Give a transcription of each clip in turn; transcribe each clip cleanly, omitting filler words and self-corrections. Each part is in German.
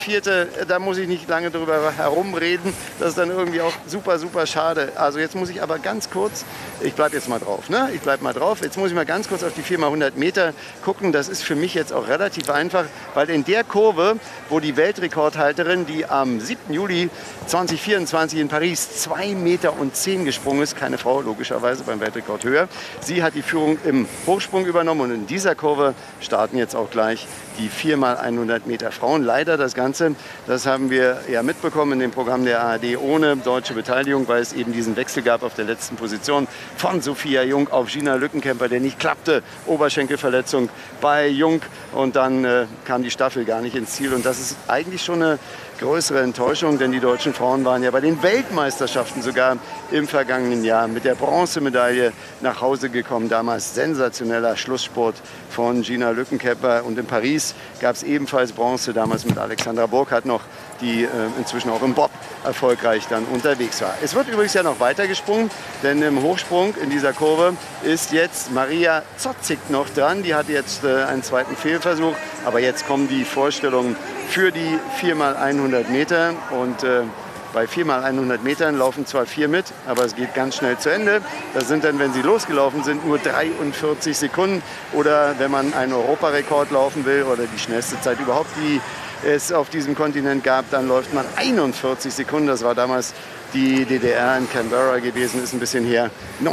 Vierte, da muss ich nicht lange drüber herumreden. Das ist dann irgendwie auch super, super schade. Also jetzt muss ich aber ganz kurz, ich bleibe jetzt mal drauf, ne? Ich bleibe mal drauf. Jetzt muss ich mal ganz kurz auf die 4x100 Meter gucken. Das ist für mich jetzt auch relativ einfach, weil in der Kurve, wo die Weltrekordhalterin, die am 7. Juli 2024 in Paris 2,10 Meter gesprungen ist, keine Frau logischerweise beim Weltrekord höher, sie hat die Führung im Hochsprung übernommen und in dieser Kurve starten jetzt auch gleich die 4x100 Meter Frauen. Leider das Ganze, das haben wir ja mitbekommen in dem Programm der ARD ohne deutsche Beteiligung, weil es eben diesen Wechsel gab auf der letzten Position von Sophia Jung auf Gina Lückenkämper, der nicht klappte. Oberschenkelverletzung bei Jung und dann kam die Staffel gar nicht ins Ziel. Und das ist eigentlich schon eine größere Enttäuschung, denn die deutschen Frauen waren ja bei den Weltmeisterschaften sogar im vergangenen Jahr mit der Bronzemedaille nach Hause gekommen. Damals sensationeller Schlusssport von Gina Lückenkämper. Und in Paris gab es ebenfalls Bronze, damals mit Alexandra Burkhardt noch, die inzwischen auch im Bob erfolgreich dann unterwegs war. Es wird übrigens ja noch weiter gesprungen, denn im Hochsprung in dieser Kurve ist jetzt Maria Zotzig noch dran. Die hatte jetzt einen zweiten Fehlversuch, aber jetzt kommen die Vorstellungen für die 4x100 Meter und bei 4x100 Metern laufen zwar 4 mit, aber es geht ganz schnell zu Ende. Das sind dann, wenn sie losgelaufen sind, nur 43 Sekunden. Oder wenn man einen Europarekord laufen will oder die schnellste Zeit überhaupt, die es auf diesem Kontinent gab, dann läuft man 41 Sekunden. Das war damals die DDR in Canberra gewesen, ist ein bisschen her,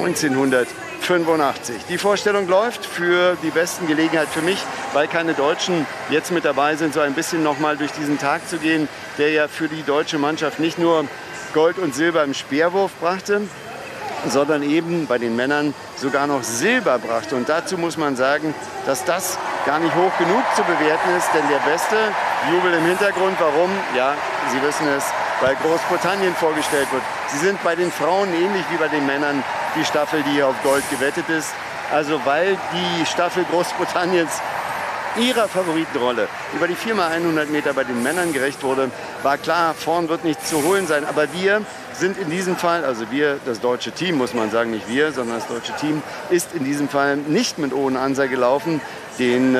1985. Die Vorstellung läuft für die besten Gelegenheit für mich, weil keine Deutschen jetzt mit dabei sind, so ein bisschen noch mal durch diesen Tag zu gehen, der ja für die deutsche Mannschaft nicht nur Gold und Silber im Speerwurf brachte, sondern eben bei den Männern sogar noch Silber brachte. Und dazu muss man sagen, dass das gar nicht hoch genug zu bewerten ist, denn der beste Jubel im Hintergrund. Warum? Ja, Sie wissen es, weil Großbritannien vorgestellt wird. Sie sind bei den Frauen ähnlich wie bei den Männern die Staffel, die hier auf Gold gewettet ist. Also weil die Staffel Großbritanniens ihrer Favoritenrolle über die 4x100 Meter bei den Männern gerecht wurde, war klar, vorn wird nichts zu holen sein. Aber wir sind in diesem Fall, also wir, das deutsche Team, muss man sagen, nicht wir, sondern das deutsche Team, ist in diesem Fall nicht mit Owen Ansa gelaufen. Den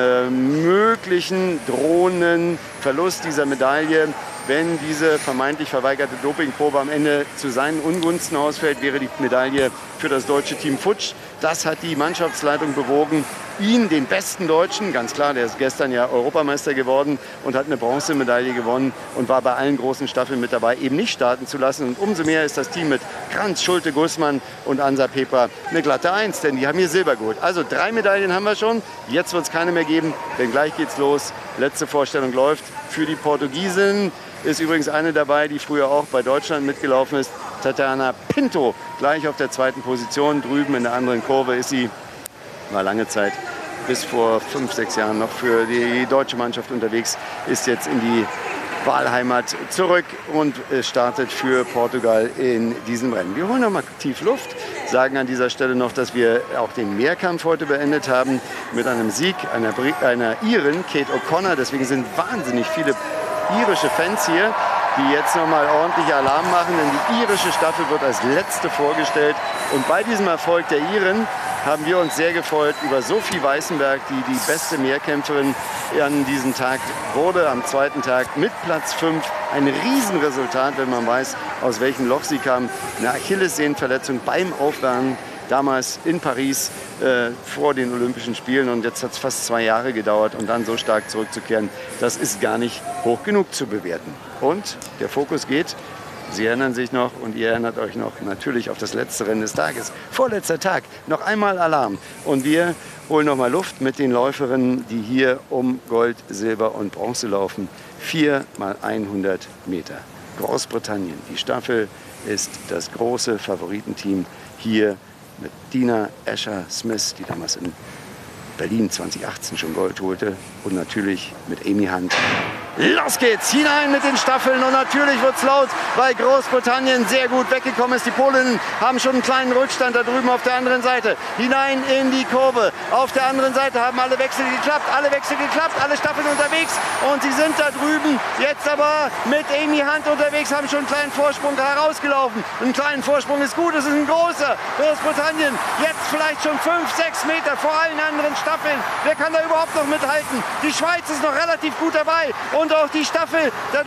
möglichen drohenden Verlust dieser Medaille, wenn diese vermeintlich verweigerte Dopingprobe am Ende zu seinen Ungunsten ausfällt, wäre die Medaille für das deutsche Team futsch. Das hat die Mannschaftsleitung bewogen, ihn, den besten Deutschen, ganz klar, der ist gestern ja Europameister geworden und hat eine Bronzemedaille gewonnen und war bei allen großen Staffeln mit dabei, eben nicht starten zu lassen. Und umso mehr ist das Team mit Kranz, Schulte, Gußmann und Ansa Peper eine glatte Eins, denn die haben hier Silber geholt. Also 3 Medaillen haben wir schon, jetzt wird es keine mehr geben, denn gleich geht's los. Letzte Vorstellung läuft für die Portugiesinnen. Ist übrigens eine dabei, die früher auch bei Deutschland mitgelaufen ist, Tatjana Pinto, gleich auf der zweiten Position. Drüben in der anderen Kurve ist sie, war lange Zeit, bis vor 5, 6 Jahren noch für die deutsche Mannschaft unterwegs, ist jetzt in die Wahlheimat zurück und startet für Portugal in diesem Rennen. Wir holen noch mal tief Luft, sagen an dieser Stelle noch, dass wir auch den Mehrkampf heute beendet haben mit einem Sieg einer Irin, Kate O'Connor. Deswegen sind wahnsinnig viele irische Fans hier, die jetzt noch mal ordentlich Alarm machen, denn die irische Staffel wird als letzte vorgestellt. Und bei diesem Erfolg der Iren haben wir uns sehr gefreut über Sophie Weißenberg, die die beste Mehrkämpferin an diesem Tag wurde, am zweiten Tag mit Platz 5. Ein Riesenresultat, wenn man weiß, aus welchem Loch sie kam. Eine Achillessehnenverletzung beim Aufwärmen, damals in Paris vor den Olympischen Spielen. Und jetzt hat es fast 2 Jahre gedauert und dann so stark zurückzukehren, das ist gar nicht hoch genug zu bewerten. Und der Fokus geht, Sie erinnern sich noch und ihr erinnert euch noch natürlich auf das letzte Rennen des Tages. Vorletzter Tag, noch einmal Alarm. Und wir holen noch mal Luft mit den Läuferinnen, die hier um Gold, Silber und Bronze laufen. 4x100 Meter. Großbritannien, die Staffel ist das große Favoritenteam hier mit Dina Escher-Smith, die damals in Berlin 2018 schon Gold holte. Und natürlich mit Amy Hunt. Los geht's, hinein mit den Staffeln und natürlich wird's laut, weil Großbritannien sehr gut weggekommen ist. Die Polinnen haben schon einen kleinen Rückstand da drüben auf der anderen Seite. Hinein in die Kurve. Auf der anderen Seite haben alle Wechsel geklappt, alle Staffeln unterwegs und sie sind da drüben. Jetzt aber mit Amy Hunt unterwegs, haben schon einen kleinen Vorsprung herausgelaufen. Einen kleinen Vorsprung ist gut, es ist ein großer. Großbritannien jetzt vielleicht schon 5, 6 Meter vor allen anderen Staffeln. Wer kann da überhaupt noch mithalten? Die Schweiz ist noch relativ gut dabei und auch die Staffel da